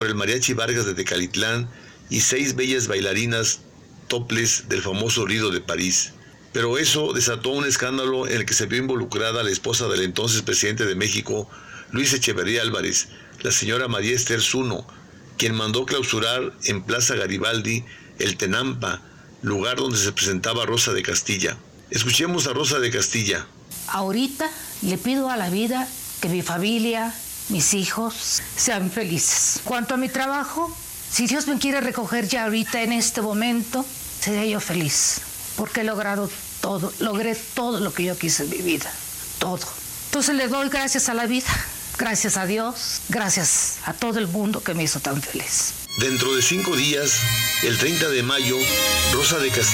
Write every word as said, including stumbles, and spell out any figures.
por el Mariachi Vargas de Tecalitlán y seis bellas bailarinas topless del famoso Lido de París. Pero eso desató un escándalo en el que se vio involucrada la esposa del entonces presidente de México, Luis Echeverría Álvarez, la señora María Esther Zuno, quien mandó clausurar en Plaza Garibaldi el Tenampa, lugar donde se presentaba Rosa de Castilla. Escuchemos a Rosa de Castilla. Ahorita le pido a la vida que mi familia, mis hijos, sean felices. Cuanto a mi trabajo, si Dios me quiere recoger ya ahorita en este momento, seré yo feliz, porque he logrado todo, logré todo lo que yo quise en mi vida, todo. Entonces le doy gracias a la vida, gracias a Dios, gracias a todo el mundo que me hizo tan feliz. Dentro de cinco días, el treinta de mayo, Rosa de Castilla